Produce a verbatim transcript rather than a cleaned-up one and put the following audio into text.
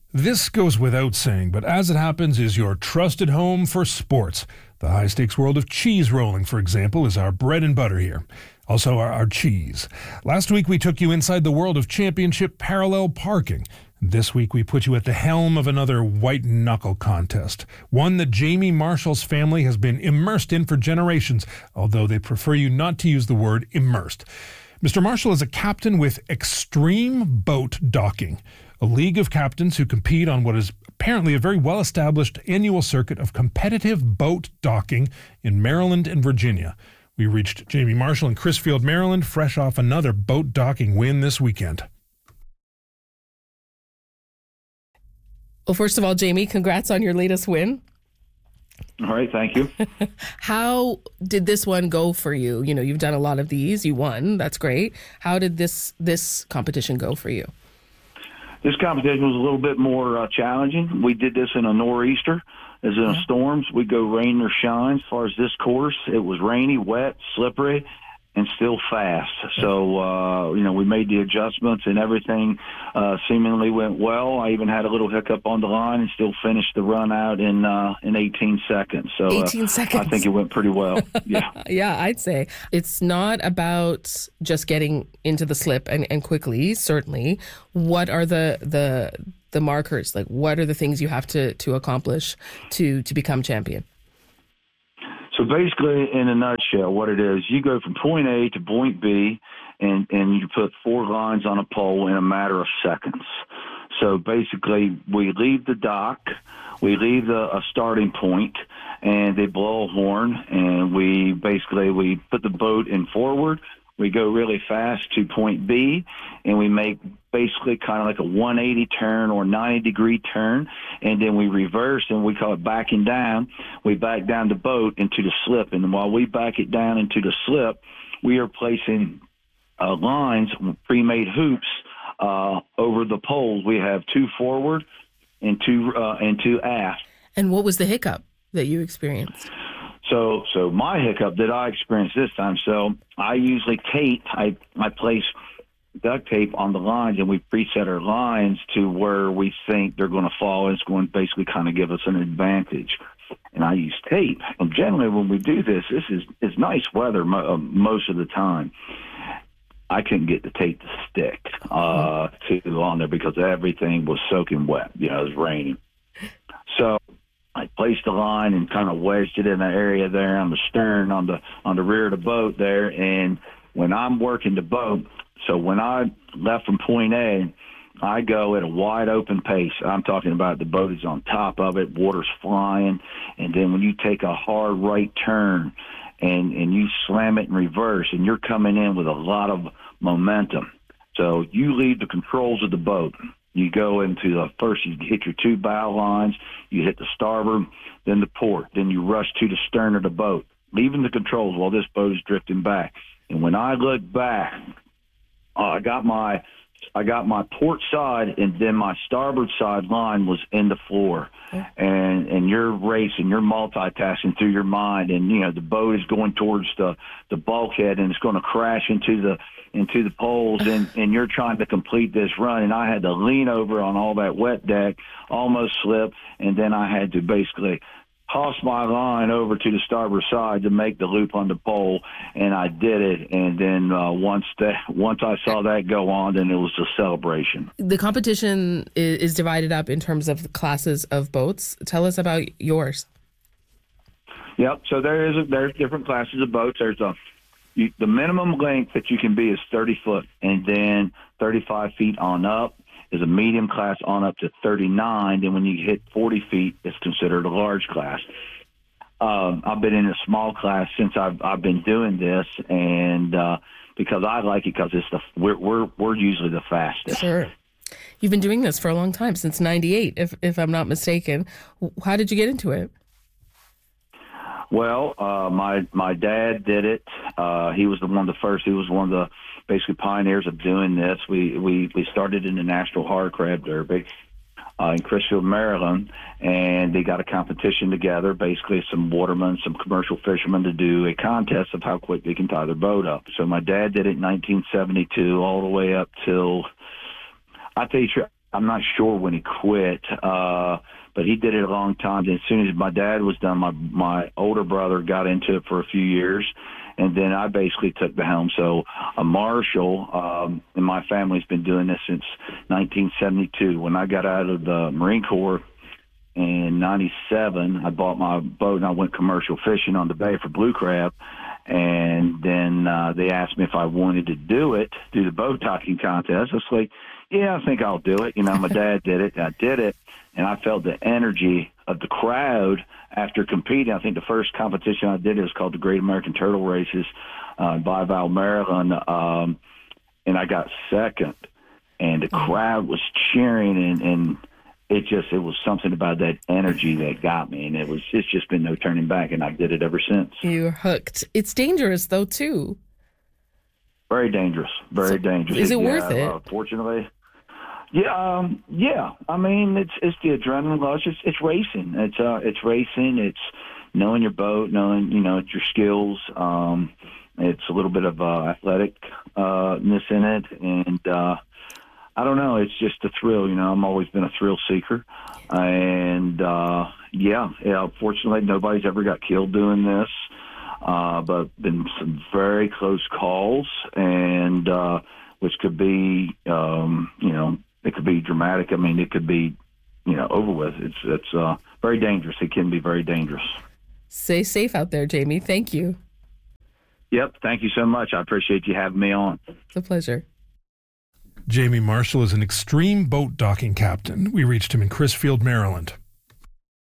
This goes without saying, but As It Happens is your trusted home for sports. The high-stakes world of cheese rolling, for example, is our bread and butter here. Also, our, our cheese. Last week, we took you inside the world of championship parallel parking. This week, we put you at the helm of another white-knuckle contest, one that Jamie Marshall's family has been immersed in for generations, although they prefer you not to use the word immersed. Mister Marshall is a captain with Extreme Boat Docking, a league of captains who compete on what is apparently a very well-established annual circuit of competitive boat docking in Maryland and Virginia. We reached Jamie Marshall in Crisfield, Maryland, fresh off another boat docking win this weekend. Well, first of all, Jamie, congrats on your latest win. All right, thank you. How did this one go for you? You know, you've done a lot of these. You won. That's great. How did this this competition go for you? This competition was a little bit more uh, challenging. We did this in a nor'easter, as in Yeah. storms. We go rain or shine. As far as this course, it was rainy, wet, slippery, and still fast. So, uh, you know, we made the adjustments and everything uh, seemingly went well. I even had a little hiccup on the line and still finished the run out in uh, in eighteen seconds. So eighteen uh, seconds. I think it went pretty well. Yeah. Yeah, I'd say it's not about just getting into the slip and, and quickly, certainly. What are the, the the markers? Like, what are the things you have to, to accomplish to, to become champion? So basically, in a nutshell, what it is, you go from point A to point B, and, and you put four lines on a pole in a matter of seconds. So basically, we leave the dock, we leave the, a starting point, and they blow a horn, and we basically, we put the boat in forward. We go really fast to point B, and we make basically kind of like a one eighty turn or ninety degree turn, and then we reverse, and we call it backing down. We back down the boat into the slip, and while we back it down into the slip, we are placing uh, lines, pre-made hoops, uh, over the poles. We have two forward and two uh, and two aft. And what was the hiccup that you experienced? So, so my hiccup that I experienced this time. So I usually tape. I I place duct tape on the lines, and we preset our lines to where we think they're going to fall. It's going to basically kind of give us an advantage. And I use tape. And generally, when we do this, this is it's nice weather mo- uh, most of the time. I couldn't get the tape to stick uh, to on there because everything was soaking wet. You know, it was raining. So I placed the line and kind of wedged it in the area there on the stern, on the on the rear of the boat there. And when I'm working the boat, so when I left from point A, I go at a wide open pace. I'm talking about the boat is on top of it, water's flying, and then when you take a hard right turn and, and you slam it in reverse, and you're coming in with a lot of momentum. So you leave the controls of the boat. You go into the first, you hit your two bow lines, you hit the starboard, then the port, then you rush to the stern of the boat, leaving the controls while this boat is drifting back. And when I look back, uh, I got my I got my port side, and then my starboard side line was in the floor. Okay. And and you're racing, you're multitasking through your mind, and you know the boat is going towards the, the bulkhead, and it's going to crash into the into the poles, and, and you're trying to complete this run. And I had to lean over on all that wet deck, almost slip, and then I had to basically toss my line over to the starboard side to make the loop on the pole, and I did it. And then uh, once that, once I saw that go on, then it was a celebration. The competition is, is divided up in terms of classes of boats. Tell us about yours. Yep. So there is a, there's different classes of boats. There's a you, the minimum length that you can be is thirty foot, and then thirty-five feet on up is a medium class on up to thirty-nine. Then when you hit forty feet, it's considered a large class. Um, I've been in a small class since I've I've been doing this, and uh, because I like it because it's the we're we're we're usually the fastest. Sure. You've been doing this for a long time, since ninety-eight, if if I'm not mistaken. How did you get into it? Well, uh, my my dad did it. Uh, he was the one of the first. He was one of the basically pioneers of doing this. We we, we started in the National Hard Crab Derby uh, in Crisfield, Maryland, and they got a competition together, basically some watermen, some commercial fishermen, to do a contest of how quick they can tie their boat up. So my dad did it in nineteen seventy-two all the way up till, I tell you, I'm not sure when he quit, uh, but he did it a long time. And as soon as my dad was done, my my older brother got into it for a few years, and then I basically took the helm. So a marshal um, in my family's been doing this since nineteen seventy-two. When I got out of the Marine Corps in ninety-seven, I bought my boat and I went commercial fishing on the bay for blue crab. And then uh, they asked me if I wanted to do it, do the boat docking contest. I was like, yeah, I think I'll do it. You know, my dad did it. I did it. And I felt the energy of the crowd after competing. I think the first competition I did, it was called the Great American Turtle Races uh, in Bival, Maryland. Um, and I got second. And the crowd was cheering, and, and it just, it was something about that energy that got me. And it was, it's just been no turning back. And I did it ever since. You're hooked. It's dangerous, though, too. Very dangerous. Very so dangerous. Is it yeah, worth it? Uh, fortunately. Yeah, um, yeah. I mean, it's it's the adrenaline rush. It's it's racing. It's uh, it's racing. It's knowing your boat, knowing you know it's your skills. Um, it's a little bit of uh, athleticness in it, and uh, I don't know. It's just a thrill. You know, I've always been a thrill seeker, and uh, yeah, yeah. Fortunately, nobody's ever got killed doing this, uh, but been some very close calls, and uh, which could be, um, you know. It could be dramatic. I mean, it could be, you know, over with. It's it's uh, very dangerous. It can be very dangerous. Stay safe out there, Jamie. Thank you. Yep. Thank you so much. I appreciate you having me on. It's a pleasure. Jamie Marshall is an extreme boat docking captain. We reached him in Crisfield, Maryland.